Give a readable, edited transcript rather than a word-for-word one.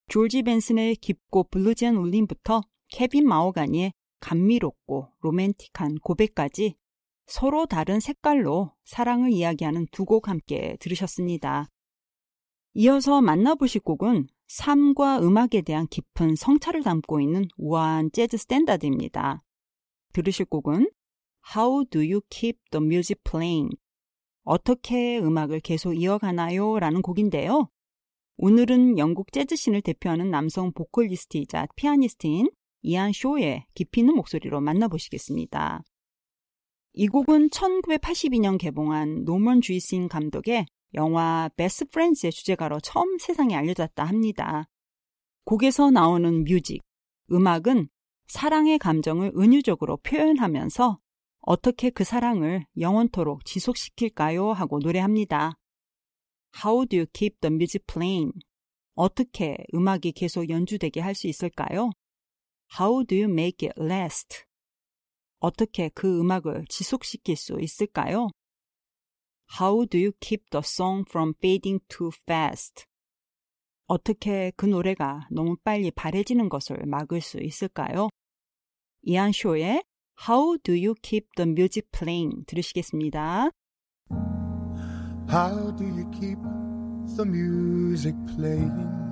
조지 벤슨의 깊고 블루지한 울림부터 케빈 마호가니의 감미롭고 로맨틱한 고백까지 서로 다른 색깔로 사랑을 이야기하는 두 곡 함께 들으셨습니다. 이어서 만나보실 곡은 삶과 음악에 대한 깊은 성찰을 담고 있는 우아한 재즈 스탠다드입니다. 들으실 곡은 How do you keep the music playing? 어떻게 음악을 계속 이어가나요? 라는 곡인데요. 오늘은 영국 재즈씬을 대표하는 남성 보컬리스트이자 피아니스트인 이안 쇼의 깊이 있는 목소리로 만나보시겠습니다. 이 곡은 1982년 개봉한 노먼 주이신 감독의 영화 베스트 프렌즈의 주제가로 처음 세상에 알려졌다 합니다. 곡에서 나오는 뮤직, 음악은 사랑의 감정을 은유적으로 표현하면서 어떻게 그 사랑을 영원토록 지속시킬까요? 하고 노래합니다. How do you keep the music playing? 어떻게 음악이 계속 연주되게 할 수 있을까요? How do you make it last? 어떻게 그 음악을 지속시킬 수 있을까요? How do you keep the song from fading too fast? 어떻게 그 노래가 너무 빨리 바래지는 것을 막을 수 있을까요? 이안 쇼의 How do you keep the music playing? 들으시겠습니다. How do you keep the music playing?